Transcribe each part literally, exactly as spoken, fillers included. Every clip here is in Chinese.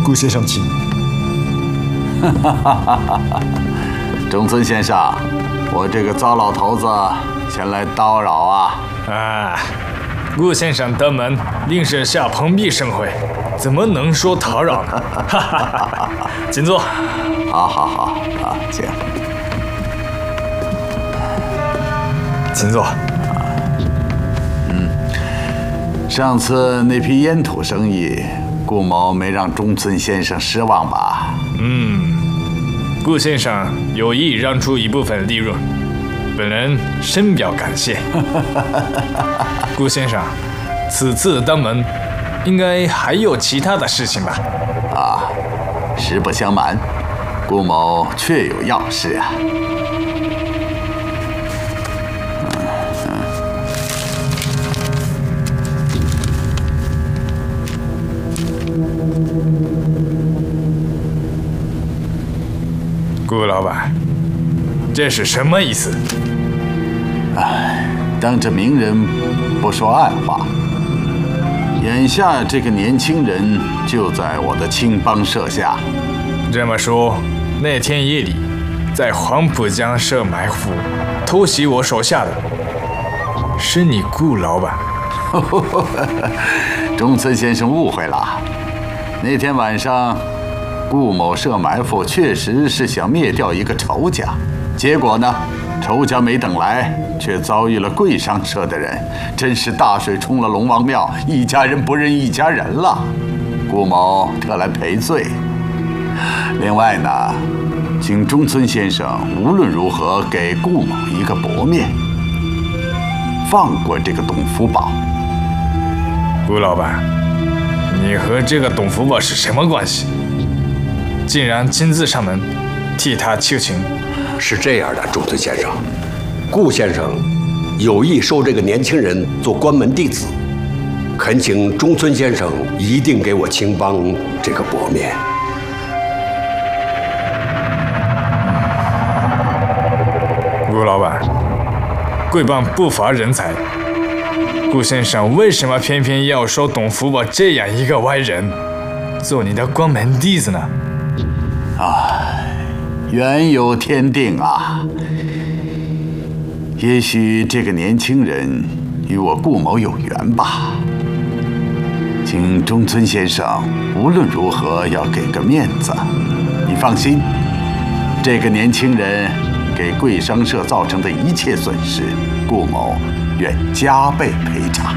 顾先生请。 哈哈哈哈哈！中村先生，我这个糟老头子前来叨扰啊！ 啊，顾先生登门，定是下蓬荜生辉，怎么能说叨扰呢？哈哈哈哈！请坐。 好好好啊，请。 请坐。 嗯，上次那批烟土生意，顾某没让中村先生失望吧？ 嗯，顾先生有意让出一部分利润，本人深表感谢。顾先生，此次登门，应该还有其他的事情吧？ 啊，实不相瞒，顾某确有要事啊。 顾老板，这是什么意思？ 哎，当着明人不说暗话。眼下这个年轻人就在我的青帮设下。 这么说，那天夜里在黄浦江设埋伏，偷袭我手下的，是你顾老板？ 中村先生误会了。那天晚上，顾某设埋伏，确实是想灭掉一个仇家。结果呢，仇家没等来，却遭遇了贵商社的人，真是大水冲了龙王庙，一家人不认一家人了。顾某特来赔罪。另外呢，请中村先生无论如何给顾某一个薄面，放过这个董福宝。 顾老板，你和这个董福宝是什么关系？竟然亲自上门替他求情？ 是这样的，中村先生，顾先生有意收这个年轻人做关门弟子，恳请中村先生一定给我青帮这个薄面。 顾老板，贵帮不乏人才，顾先生为什么偏偏要收董福宝这样一个歪人做你的关门弟子呢？ 唉，缘有天定啊。也许这个年轻人与我顾某有缘吧。请中村先生无论如何要给个面子。你放心，这个年轻人给贵商社造成的一切损失，顾某愿加倍赔偿。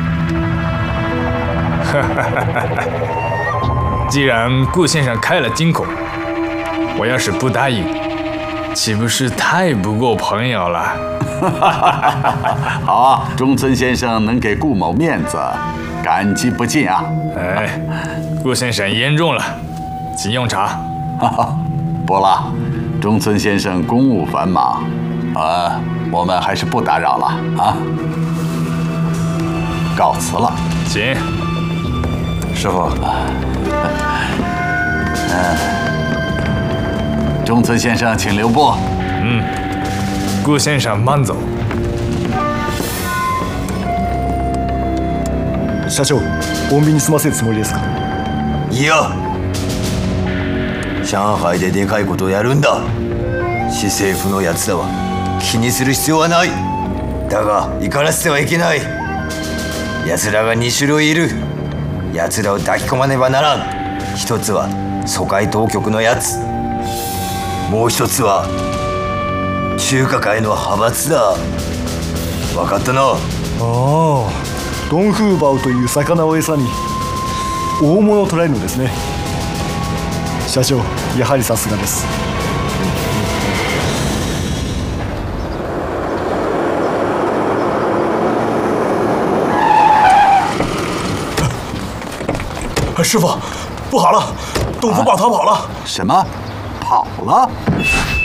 既然顾先生开了金口，我要是不答应，岂不是太不够朋友了？ 好啊，中村先生能给顾某面子，感激不尽啊！ 哎，顾先生言重了，请用茶。 不了，中村先生公务繁忙，啊，我们还是不打扰了啊。告辞了。 请。 师傅。 嗯。中村先生，请留步。 嗯，顾先生慢走。 社長、穏便に済ませるつもりですか？ いや、上海ででかいことをやるんだ。市政府のやつらは気にする必要はない。だが怒らせてはいけない。奴らがに種類いる。奴らを抱き込まねばならん。一つは疎開当局のやつ。もう一つは中華界の派閥だ。分かったな。ああ、ドンフーバウという魚を餌に大物を捕らえるのですね。社長、やはりさすがです。 师傅，不好了，董福宝逃跑了！ 什么？跑了？